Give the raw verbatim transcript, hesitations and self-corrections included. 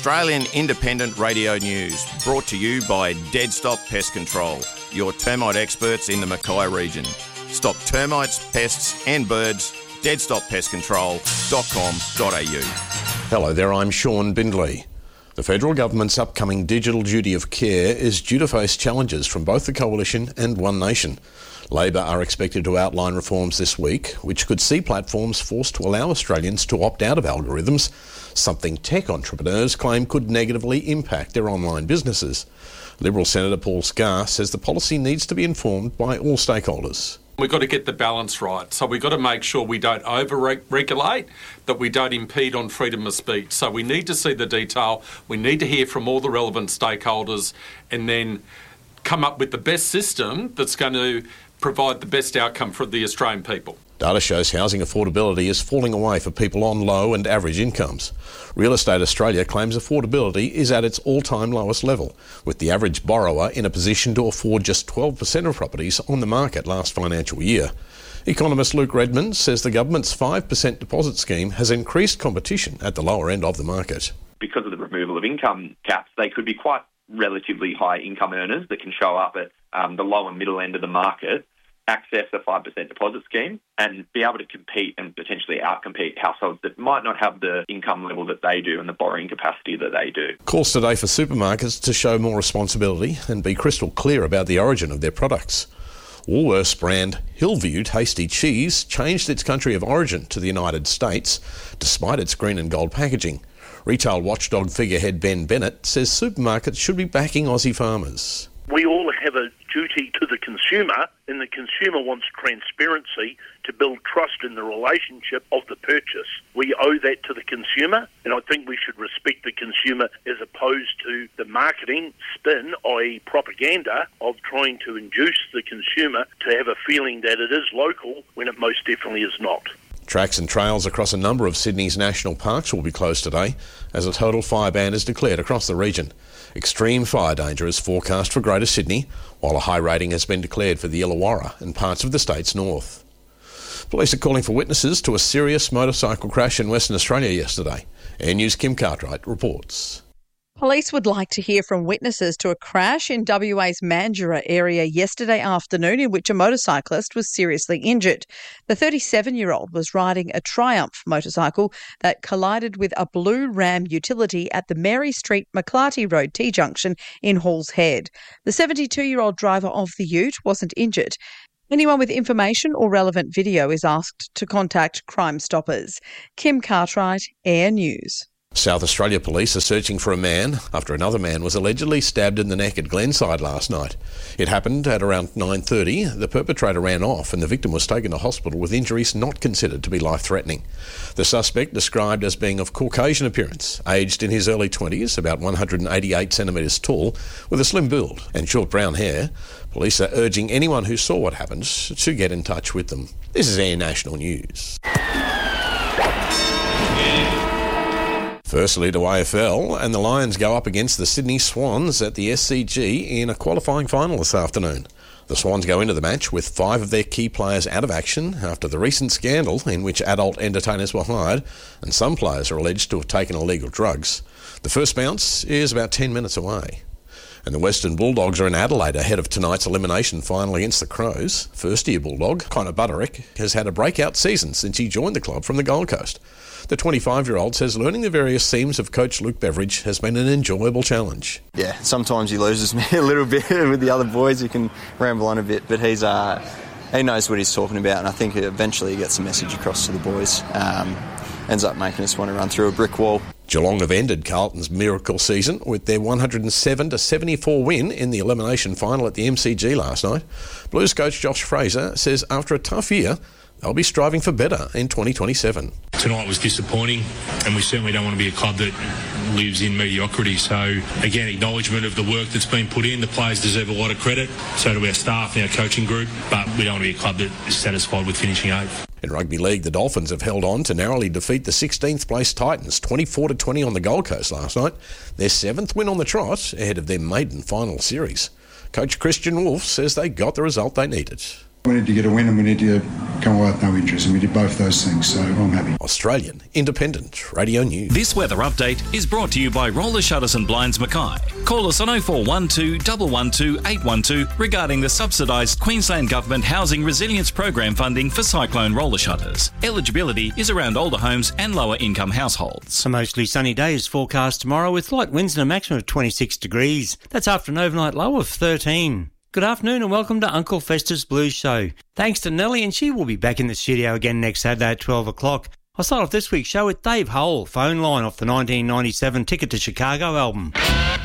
Australian Independent Radio News, brought to you by Dead Stop Pest Control, your termite experts in the Mackay region. Stop termites, pests and birds. dead stop pest control dot com dot a u. Hello there, I'm Sean Bindley. The federal government's upcoming digital duty of care is due to face challenges from both the Coalition and One Nation. Labor are expected to outline reforms this week, which could see platforms forced to allow Australians to opt out of algorithms, something tech entrepreneurs claim could negatively impact their online businesses. Liberal Senator Paul Scar says the policy needs to be informed by all stakeholders. We've got to get the balance right. So we've got to make sure we don't over-regulate, that we don't impede on freedom of speech. So we need to see the detail. We need to hear from all the relevant stakeholders and then come up with the best system that's going to provide the best outcome for the Australian people. Data shows housing affordability is falling away for people on low and average incomes. Real Estate Australia claims affordability is at its all-time lowest level, with the average borrower in a position to afford just twelve percent of properties on the market last financial year. Economist Luke Redmond says the government's five percent deposit scheme has increased competition at the lower end of the market. Because of the removal of income caps, they could be quite relatively high income earners that can show up at um, the low and middle end of the market, access a five percent deposit scheme and be able to compete and potentially outcompete households that might not have the income level that they do and the borrowing capacity that they do. Calls today for supermarkets to show more responsibility and be crystal clear about the origin of their products. Woolworths brand Hillview Tasty Cheese changed its country of origin to the United States, despite its green and gold packaging. Retail watchdog figurehead Ben Bennett says supermarkets should be backing Aussie farmers. We all have a duty to the consumer, and the consumer wants transparency to build trust in the relationship of the purchase. We owe that to the consumer, and I think we should respect the consumer as opposed to the marketing spin, that is propaganda, of trying to induce the consumer to have a feeling that it is local when it most definitely is not. Tracks and trails across a number of Sydney's national parks will be closed today as a total fire ban is declared across the region. Extreme fire danger is forecast for Greater Sydney, while a high rating has been declared for the Illawarra and parts of the state's north. Police are calling for witnesses to a serious motorcycle crash in Western Australia yesterday. Air News' Kim Cartwright reports. Police would like to hear from witnesses to a crash in W A's Mandurah area yesterday afternoon in which a motorcyclist was seriously injured. The thirty-seven-year-old was riding a Triumph motorcycle that collided with a blue Ram utility at the Mary Street McClarty Road T-junction in Halls Head. The seventy-two-year-old driver of the ute wasn't injured. Anyone with information or relevant video is asked to contact Crime Stoppers. Kim Cartwright, Air News. South Australia police are searching for a man after another man was allegedly stabbed in the neck at Glenside last night. It happened at around nine thirty. The perpetrator ran off and the victim was taken to hospital with injuries not considered to be life-threatening. The suspect, described as being of Caucasian appearance, aged in his early twenties, about one hundred eighty-eight centimetres tall, with a slim build and short brown hair. Police are urging anyone who saw what happened to get in touch with them. This is Air National News. Firstly to A F L, and the Lions go up against the Sydney Swans at the S C G in a qualifying final this afternoon. The Swans go into the match with five of their key players out of action after the recent scandal in which adult entertainers were hired, and some players are alleged to have taken illegal drugs. The first bounce is about ten minutes away. And the Western Bulldogs are in Adelaide ahead of tonight's elimination final against the Crows. First-year Bulldog, Connor Butterick, has had a breakout season since he joined the club from the Gold Coast. The twenty-five-year-old says learning the various themes of coach Luke Beveridge has been an enjoyable challenge. Yeah, sometimes he loses me a little bit with the other boys. He can ramble on a bit, but he's uh, he knows what he's talking about, and I think eventually he gets the message across to the boys. Um, ends up making us want to run through a brick wall. Geelong have ended Carlton's miracle season with their one hundred seven to seventy-four win in the elimination final at the M C G last night. Blues coach Josh Fraser says after a tough year, they'll be striving for better in twenty twenty-seven. Tonight was disappointing, and we certainly don't want to be a club that lives in mediocrity. So, again, acknowledgement of the work that's been put in. The players deserve a lot of credit, so do our staff and our coaching group, but we don't want to be a club that is satisfied with finishing eighth. In rugby league, the Dolphins have held on to narrowly defeat the sixteenth place Titans twenty-four to twenty on the Gold Coast last night. Their seventh win on the trot ahead of their maiden final series. Coach Christian Wolf says they got the result they needed. We need to get a win and we need to come away with no injuries, and we did both those things, so I'm happy. Australian Independent Radio News. This weather update is brought to you by Roller Shutters and Blinds Mackay. Call us on oh four one two, one one two, eight one two regarding the subsidised Queensland Government Housing Resilience Program funding for cyclone roller shutters. Eligibility is around older homes and lower income households. A mostly sunny day is forecast tomorrow with light winds and a maximum of twenty-six degrees. That's after an overnight low of thirteen. Good afternoon and welcome to Uncle Festus Blues Show. Thanks to Nellie, and she will be back in the studio again next Saturday at twelve o'clock. I'll start off this week's show with Dave Hole, Phone Line off the nineteen ninety-seven Ticket to Chicago album.